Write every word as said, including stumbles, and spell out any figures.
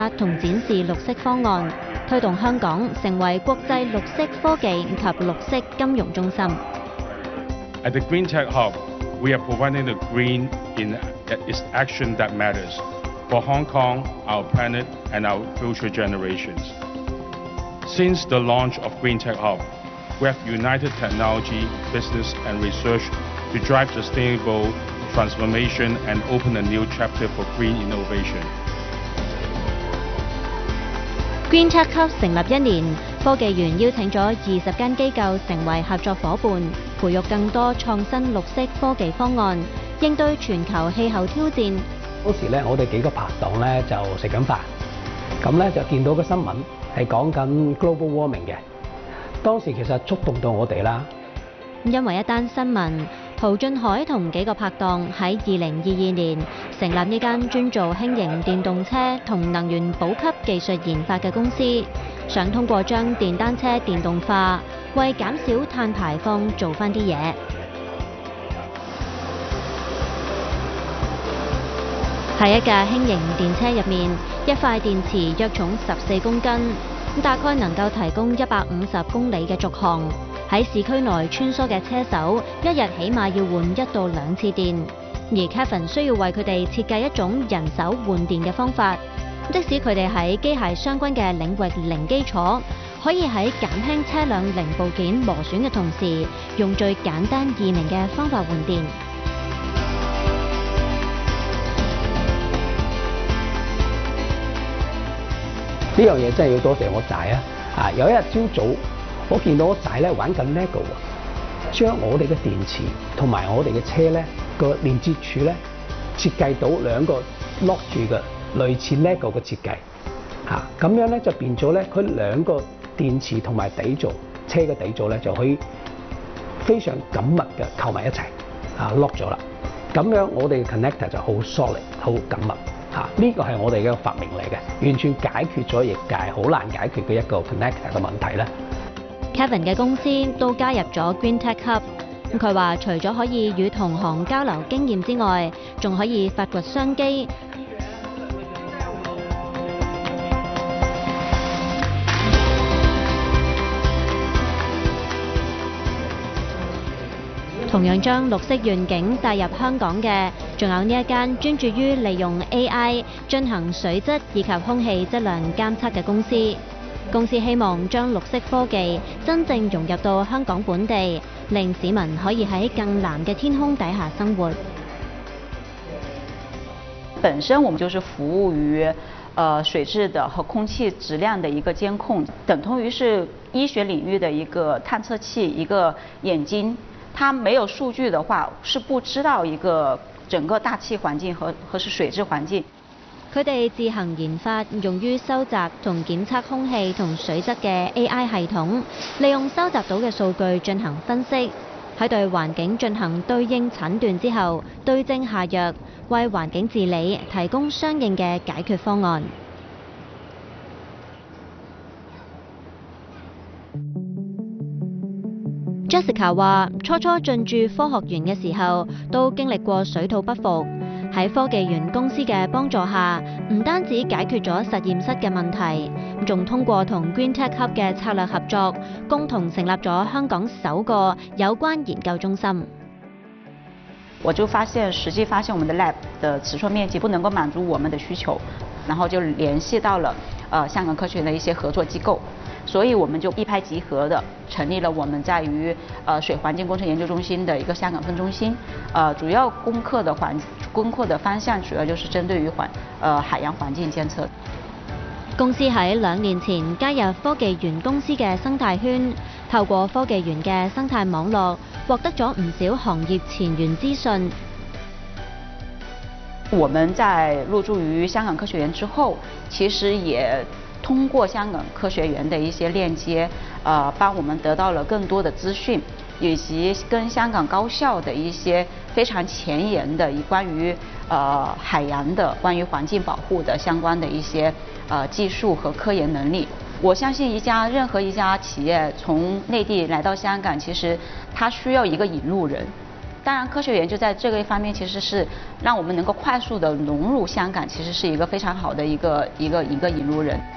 同展示綠色方案，推動香港成為國際綠色科技及綠色金融中心。 At the Green Tech Hub, we are providing the green in its action that matters for Hong Kong, our planet, and our future generations. Since the launch of Green Tech Hub, we have united technology, business, and research to drive sustainable transformation and open a new chapter for green innovation. Green Tech Hub 成立一年，科技園邀請咗二十間機構成為合作伙伴，培育更多創新綠色科技方案，應對全球氣候挑戰。 當時咧，我哋幾個拍檔咧就食緊飯，咁咧就見到個新聞係講緊 global warming 嘅。當時其實觸動到我哋啦。 因為一單新聞，陶俊海同幾個拍檔喺二零二二年成立呢間專做輕型電動車同能源補給技術研發嘅公司，想通過將電單車電動化，為減少碳排放做返啲嘢。喺一架輕型電車入面，一塊電池約重十四公斤，大概能夠提供一百五十公里嘅續航。喺市區內穿梭嘅車手，一日起碼要換一到兩次電。而 Kevin 需要為佢哋設計一種人手換電嘅方法，即使佢哋喺機械相關嘅領域零基礎，可以喺減輕車輛零部件磨損嘅同時，用最簡單易明嘅方法換電。 呢樣嘢真係要多謝我仔啊！啊，有一日朝早，我見到我仔咧玩緊 LEGO 啊，將我哋嘅電池同埋我哋嘅車咧個連接處咧設計到兩個 lock 住嘅類似 LEGO 嘅設計嚇，咁樣咧就變咗咧佢兩個電池同埋底座車嘅底座咧就可以非常緊密嘅扣埋一齊啊 lock 咗啦，咁樣我哋嘅 connector 就好 solid 好緊密。嚇！呢個係我哋嘅發明嚟嘅，完全解決咗業界好難解決嘅一個 connector 嘅問題咧。 Kevin 嘅公司都加入咗 Green Tech Hub。佢話除咗可以與同行交流經驗之外，仲可以發掘商機。同樣將綠色願景帶入香港嘅，仲有呢一間專注於利用 A I 進行水質以及空氣質量監測嘅公司。公司希望將綠色科技真正融入到香港本地，令市民可以喺更藍嘅天空底下生活。 本身我們就是服務於呃水質的和空氣質量的一個監控，等同於是醫學領域的一個探測器，一個眼睛。它沒有數據的話，是不知道一個整個大氣環境和和是水質環境。 佢哋自行研發用於收集同檢測空氣同水質嘅 A I 系統，利用收集到嘅數據進行分析，喺對環境進行對應診斷之後，對症下藥，為環境治理提供相應嘅解決方案。Jessica 話：初初進駐科學園嘅時候，都經歷過水土不服。喺科技園公司嘅幫助下，唔單止解決咗實驗室嘅問題，仲通過同 Green Tech Hub 嘅策略合作，共同成立咗香港首個有關研究中心。 我就發現，實際發現我們的 lab 的尺寸面積不能夠滿足我們的需求，然後就聯繫到了呃香港科學園的一些合作機構。所以我們就一拍即合的成立了我們在於呃水環境工程研究中心的一個香港分中心，呃主要攻克的環攻克的方向主要就是針對於環呃海洋環境監測。 公司喺兩年前加入科技園公司嘅生態圈，透過科技園嘅生態網絡，獲得咗唔少行業前沿資訊。 我們在入駐於香港科學園之後，其實也通過香港科學園的一些鏈接，呃，幫我們得到了更多的資訊，以及跟香港高校的一些非常前沿的關於呃海洋的、關於環境保護的相關的一些呃技術和科研能力。我相信一家任何一家企業從內地來到香港，其實它需要一個引路人。 当然，科学园就在这个一方面，其实是让我们能够快速的融入香港，其实是一个非常好的一个一个一个引路人。